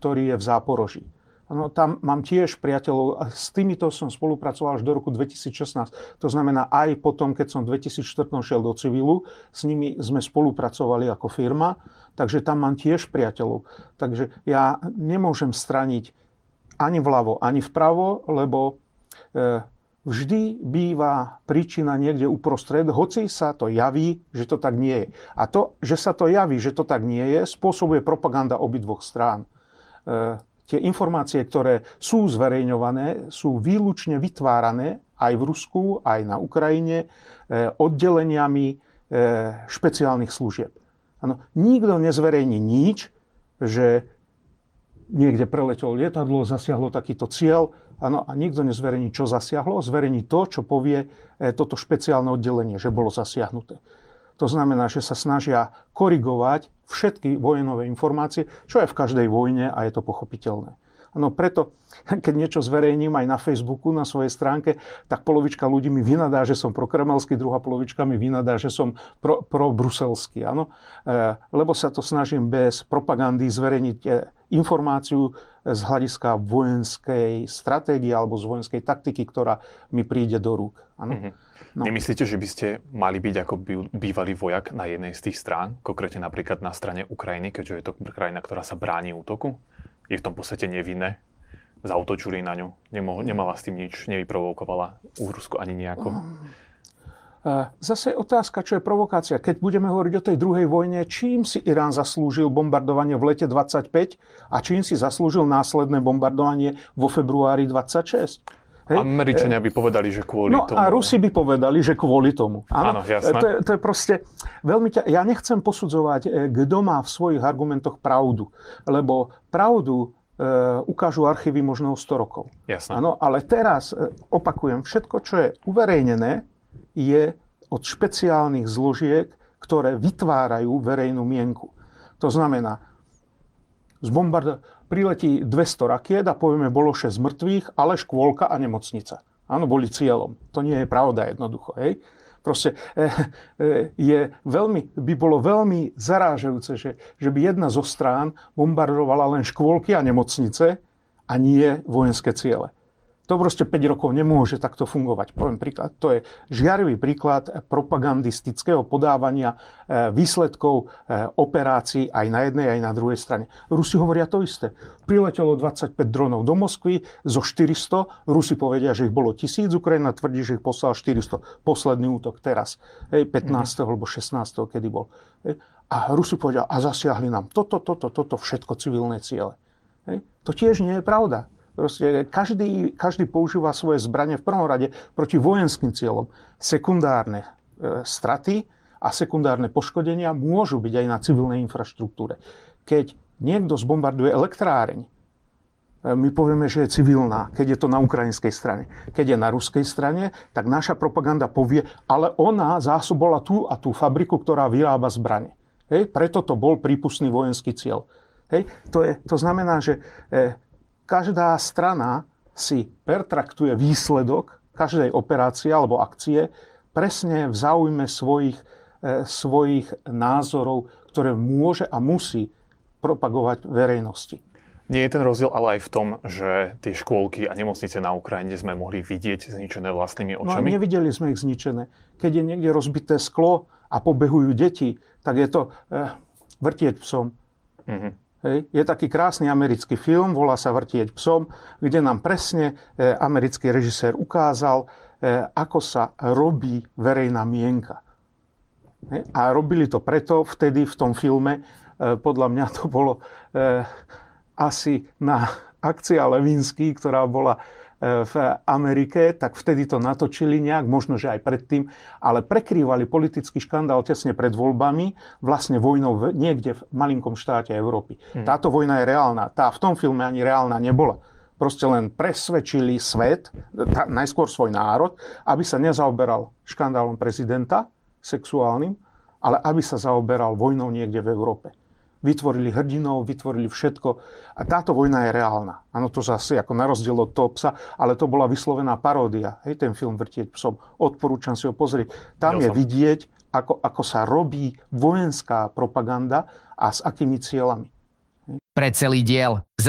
ktorý je v Záporoží. No, tam mám tiež priateľov, a s týmito som spolupracoval až do roku 2016. To znamená, aj potom, keď som v 2004 šiel do civilu, s nimi sme spolupracovali ako firma, takže tam mám tiež priateľov. Takže ja nemôžem straniť ani vľavo, ani vpravo, lebo vždy býva príčina niekde uprostred, hoci sa to javí, že to tak nie je. A to, že sa to javí, že to tak nie je, spôsobuje propaganda obidvoch strán. Tie informácie, ktoré sú zverejňované, sú výlučne vytvárané aj v Rusku, aj na Ukrajine oddeleniami špeciálnych služieb. Ano, nikto nezverejní nič, že niekde preletelo lietadlo, zasiahlo takýto cieľ, ano, a nikto nezverejní, čo zasiahlo, zverejní to, čo povie toto špeciálne oddelenie, že bolo zasiahnuté. To znamená, že sa snažia korigovať všetky vojnové informácie, čo je v každej vojne a je to pochopiteľné. No preto, keď niečo zverejním aj na Facebooku, na svojej stránke, tak polovička ľudí mi vynadá, že som prokremelský, druhá polovička mi vynadá, že som probruselský. Lebo sa to snažím bez propagandy zverejniť informáciu z hľadiska vojenskej stratégie alebo z vojenskej taktiky, ktorá mi príde do rúk. No. Nemyslíte, že by ste mali byť ako bývalý vojak na jednej z tých strán, konkrétne napríklad na strane Ukrajiny, keďže je to krajina, ktorá sa bráni útoku? Je v tom podstate nevinné? Zautočili na ňu? Nemala s tým nič, nevyprovokovala u Rusku ani nejako? Zase otázka, čo je provokácia. Keď budeme hovoriť o tej druhej vojne, čím si Irán zaslúžil bombardovanie v lete 25 a čím si zaslúžil následné bombardovanie vo februári 26? Hej. Američania by povedali, že kvôli tomu. No a Rusi by povedali, že kvôli tomu. Áno, jasné. To je proste veľmi Ja nechcem posudzovať, kto má v svojich argumentoch pravdu. Lebo pravdu ukážu archívy možno o 100 rokov. Jasné. Áno, ale teraz opakujem, všetko, čo je uverejnené, je od špeciálnych zložiek, ktoré vytvárajú verejnú mienku. To znamená, priletí 200 rakiet a povieme, bolo 6 mŕtvych, ale škôlka a nemocnica. Áno, boli cieľom. To nie je pravda jednoducho. Hej? Proste by bolo veľmi zarážajúce, že by jedna zo strán bombardovala len škôlky a nemocnice a nie vojenské ciele. To proste 5 rokov nemôže takto fungovať. Poviem príklad. To je žiarivý príklad propagandistického podávania výsledkov operácií aj na jednej, aj na druhej strane. Rusi hovoria to isté. Priletelo 25 dronov do Moskvy zo 400. Rusi povedia, že ich bolo 1000. Ukrajina tvrdí, že ich poslal 400. Posledný útok teraz. 15. alebo 16. kedy bol. A Rusi povedia, a zasiahli nám toto, všetko civilné ciele. To tiež nie je pravda. Proste každý používa svoje zbranie v prvom rade proti vojenským cieľom. Sekundárne straty a sekundárne poškodenia môžu byť aj na civilnej infraštruktúre. Keď niekto zbombarduje elektráreň, my povieme, že je civilná, keď je to na ukrajinskej strane. Keď je na ruskej strane, tak naša propaganda povie, ale ona zásobovala tú a tú fabriku, ktorá vyrába zbrane. Preto to bol prípustný vojenský cieľ. To znamená, že každá strana si pertraktuje výsledok každej operácie alebo akcie presne v záujme svojich názorov, ktoré môže a musí propagovať verejnosti. Nie je ten rozdiel ale aj v tom, že tie škôlky a nemocnice na Ukrajine sme mohli vidieť zničené vlastnými očami? No nevideli sme ich zničené. Keď je niekde rozbité sklo a pobehujú deti, tak je to vrtieť psom. Je taký krásny americký film, volá sa Vrtieť psom, kde nám presne americký režisér ukázal, ako sa robí verejná mienka. A robili to preto vtedy v tom filme, podľa mňa to bolo asi na akcia Levinsky, ktorá bola v Amerike, tak vtedy to natočili nejak, možno, že aj predtým, ale prekrývali politický škandál tesne pred voľbami, vlastne vojnou niekde v malinkom štáte Európy. Táto vojna je reálna. Tá v tom filme ani reálna nebola. Proste len presvedčili svet, najskôr svoj národ, aby sa nezaoberal škandálom prezidenta sexuálnym, ale aby sa zaoberal vojnou niekde v Európe. Vytvorili hrdinov, vytvorili všetko. A táto vojna je reálna. Áno, to zase ako na rozdiel od toho psa, ale to bola vyslovená paródia. Ten film Vrtieť psom. Odporúčam si ho pozrieť. Tam je vidieť, ako sa robí vojenská propaganda a s akými cieľami. Pre celý diel